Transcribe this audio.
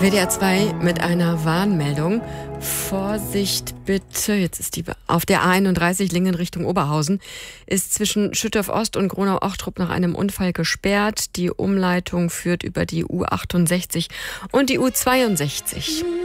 WDR 2 mit einer Warnmeldung. Vorsicht bitte, jetzt ist die auf der A31 Lingen Richtung Oberhausen, ist zwischen Schüttorf Ost und Gronau-Ochtrup nach einem Unfall gesperrt. Die Umleitung führt über die U68 und die U62.